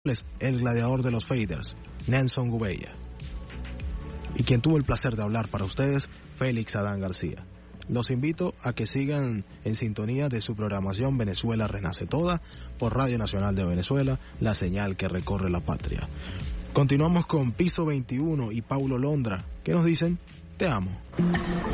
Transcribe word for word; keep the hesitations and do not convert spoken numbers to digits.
el gladiador de los faders, Nelson Gubella. Y quien tuvo el placer de hablar para ustedes, Félix Adán García. Los invito a que sigan en sintonía de su programación Venezuela Renace Toda por Radio Nacional de Venezuela, la señal que recorre la patria. Continuamos con Piso veintiuno y Paulo Londra, que nos dicen, te amo.